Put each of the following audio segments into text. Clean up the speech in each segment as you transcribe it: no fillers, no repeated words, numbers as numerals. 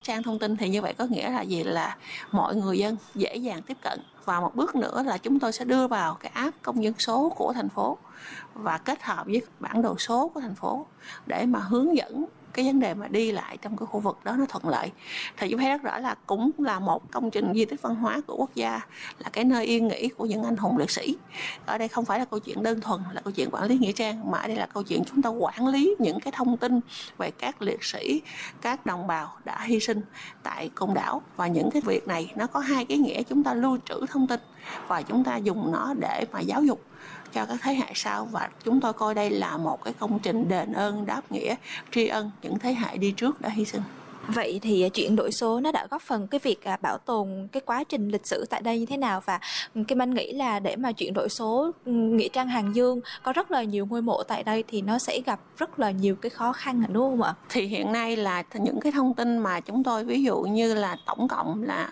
trang thông tin thì như vậy có nghĩa là gì, là mọi người dân dễ dàng tiếp cận. Và một bước nữa là chúng tôi sẽ đưa vào cái app công dân số của thành phố và kết hợp với bản đồ số của thành phố để mà hướng dẫn cái vấn đề mà đi lại trong cái khu vực đó nó thuận lợi. Thì chúng thấy rất rõ là cũng là một công trình di tích văn hóa của quốc gia, là cái nơi yên nghỉ của những anh hùng liệt sĩ. Ở đây không phải là câu chuyện đơn thuần là câu chuyện quản lý nghĩa trang, mà ở đây là câu chuyện chúng ta quản lý những cái thông tin về các liệt sĩ, các đồng bào đã hy sinh tại Côn Đảo. Và những cái việc này nó có hai cái nghĩa: chúng ta lưu trữ thông tin và chúng ta dùng nó để mà giáo dục cho các thế hệ sau. Và chúng tôi coi đây là một cái công trình đền ơn đáp nghĩa, tri ân những thế hệ đi trước đã hy sinh. Vậy thì chuyển đổi số nó đã góp phần cái việc bảo tồn cái quá trình lịch sử tại đây như thế nào? Và Kim Anh nghĩ là để mà chuyển đổi số, nghĩa trang Hàng Dương có rất là nhiều ngôi mộ tại đây thì nó sẽ gặp rất là nhiều cái khó khăn, đúng không ạ? Thì hiện nay là những cái thông tin mà chúng tôi ví dụ như là tổng cộng là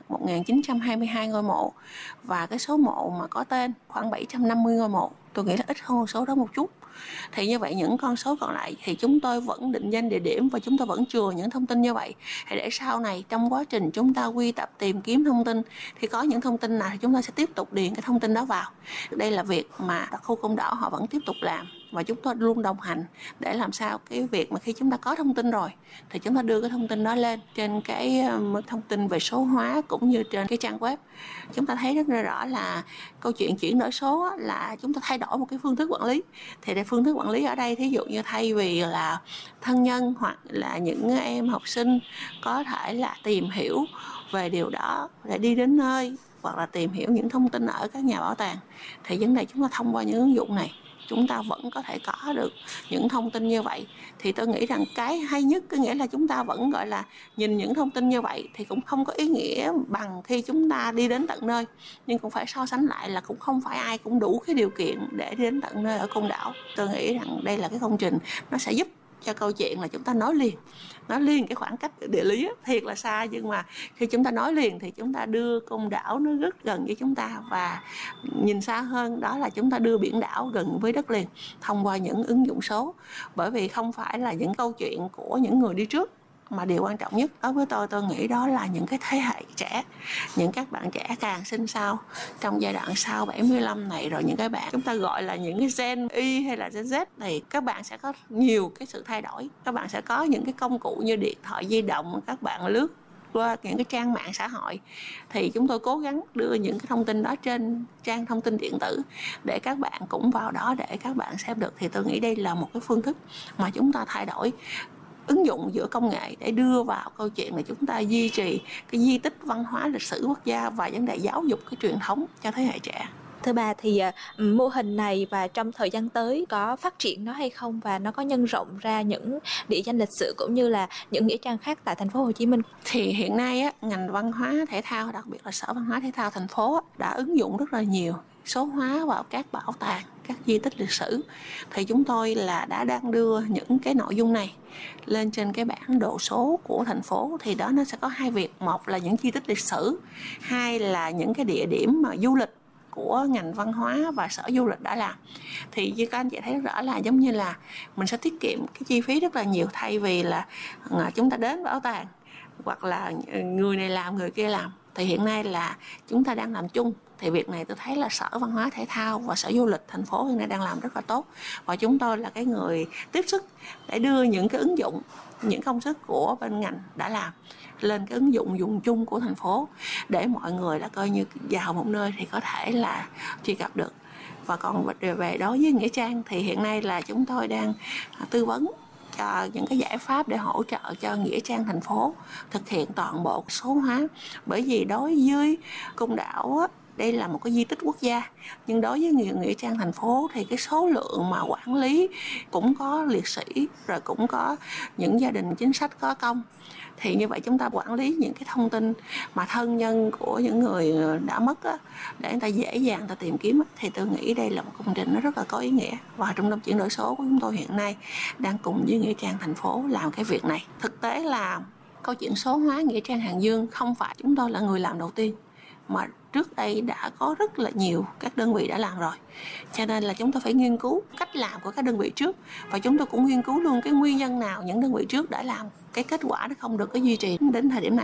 1922 ngôi mộ, và cái số mộ mà có tên khoảng 750 ngôi mộ. Tôi nghĩ là ít hơn số đó một chút. Thì như vậy những con số còn lại thì chúng tôi vẫn định danh địa điểm và chúng tôi vẫn chừa những thông tin như vậy, thì để sau này trong quá trình chúng ta quy tập tìm kiếm thông tin thì có những thông tin nào thì chúng ta sẽ tiếp tục điền cái thông tin đó vào. Đây là việc mà đặc khu Côn Đảo họ vẫn tiếp tục làm, và chúng tôi luôn đồng hành để làm sao cái việc mà khi chúng ta có thông tin rồi thì chúng ta đưa cái thông tin đó lên trên cái thông tin về số hóa cũng như trên cái trang web. Chúng ta thấy rất rõ là câu chuyện chuyển đổi số là chúng ta thay đổi một cái phương thức quản lý. Thì để phương thức quản lý ở đây, thí dụ như thay vì là thân nhân hoặc là những em học sinh có thể là tìm hiểu về điều đó để đi đến nơi, hoặc là tìm hiểu những thông tin ở các nhà bảo tàng, thì vấn đề chúng ta thông qua những ứng dụng này chúng ta vẫn có thể có được những thông tin như vậy. Thì tôi nghĩ rằng cái hay nhất có nghĩa là chúng ta vẫn gọi là nhìn những thông tin như vậy thì cũng không có ý nghĩa bằng khi chúng ta đi đến tận nơi, nhưng cũng phải so sánh lại là cũng không phải ai cũng đủ cái điều kiện để đi đến tận nơi ở Côn Đảo. Tôi nghĩ rằng đây là cái công trình nó sẽ giúp cho câu chuyện là chúng ta nói liền cái khoảng cách địa lý thiệt là xa, nhưng mà khi chúng ta nói liền thì chúng ta đưa Côn Đảo nó rất gần với chúng ta, và nhìn xa hơn đó là chúng ta đưa biển đảo gần với đất liền thông qua những ứng dụng số. Bởi vì không phải là những câu chuyện của những người đi trước, mà điều quan trọng nhất đối với tôi nghĩ đó là những cái thế hệ trẻ, những các bạn trẻ càng sinh sau trong giai đoạn sau 75 này, rồi những cái bạn chúng ta gọi là những cái Gen Y hay là Gen Z này, các bạn sẽ có nhiều cái sự thay đổi. Các bạn sẽ có những cái công cụ như điện thoại di động, các bạn lướt qua những cái trang mạng xã hội, thì chúng tôi cố gắng đưa những cái thông tin đó trên trang thông tin điện tử để các bạn cũng vào đó để các bạn xem được. Thì tôi nghĩ đây là một cái phương thức mà chúng ta thay đổi, ứng dụng giữa công nghệ để đưa vào câu chuyện là chúng ta duy trì cái di tích văn hóa lịch sử quốc gia và vấn đề giáo dục cái truyền thống cho thế hệ trẻ. Thưa bà thì mô hình này và trong thời gian tới có phát triển nó hay không, và nó có nhân rộng ra những địa danh lịch sử cũng như là những nghĩa trang khác tại thành phố Hồ Chí Minh? Thì hiện nay ngành văn hóa thể thao, đặc biệt là Sở Văn hóa Thể thao thành phố đã ứng dụng rất là nhiều số hóa vào các bảo tàng, các di tích lịch sử. Thì chúng tôi là đang đưa những cái nội dung này lên trên cái bản đồ số của thành phố. Thì đó nó sẽ có hai việc: một là những di tích lịch sử, hai là những cái địa điểm mà du lịch của ngành văn hóa và Sở Du lịch đã làm. Thì như các anh chị thấy rất rõ là giống như là mình sẽ tiết kiệm cái chi phí rất là nhiều, thay vì là chúng ta đến bảo tàng hoặc là người này làm người kia làm. Thì hiện nay là chúng ta đang làm chung. Thì việc này tôi thấy là Sở Văn hóa Thể thao và Sở Du lịch thành phố hiện nay đang làm rất là tốt. Và chúng tôi là cái người tiếp sức để đưa những cái ứng dụng, những công sức của bên ngành đã làm lên cái ứng dụng dùng chung của thành phố, để mọi người là coi như vào một nơi thì có thể là truy cập được. Và còn về đối với nghĩa trang thì hiện nay là chúng tôi đang tư vấn cho những cái giải pháp để hỗ trợ cho nghĩa trang thành phố thực hiện toàn bộ số hóa. Bởi vì đối với Côn Đảo đây là một cái di tích quốc gia, nhưng đối với nghĩa trang thành phố thì cái số lượng mà quản lý cũng có liệt sĩ, rồi cũng có những gia đình chính sách có công. Thì như vậy chúng ta quản lý những cái thông tin mà thân nhân của những người đã mất để người ta dễ dàng người ta tìm kiếm, thì tôi nghĩ đây là một công trình nó rất là có ý nghĩa. Và Trung tâm chuyển đổi số của chúng tôi hiện nay đang cùng với nghĩa trang thành phố làm cái việc này. Thực tế là câu chuyện số hóa nghĩa trang Hàng Dương không phải chúng tôi là người làm đầu tiên, mà trước đây đã có rất là nhiều các đơn vị đã làm rồi. Cho nên là chúng tôi phải nghiên cứu cách làm của các đơn vị trước, và chúng tôi cũng nghiên cứu luôn cái nguyên nhân nào những đơn vị trước đã làm cái kết quả nó không được có duy trì đến thời điểm này.